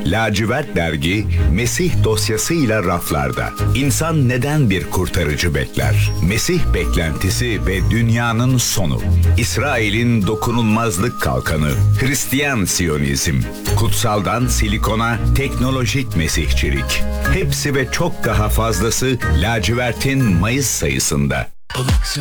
Lacivert dergi Mesih dosyasıyla raflarda. İnsan neden bir kurtarıcı bekler? Mesih beklentisi ve dünyanın sonu. İsrail'in dokunulmazlık kalkanı. Hristiyan Siyonizm. Kutsaldan silikona teknolojik mesihçilik. Hepsi ve çok daha fazlası lacivertin Mayıs sayısında.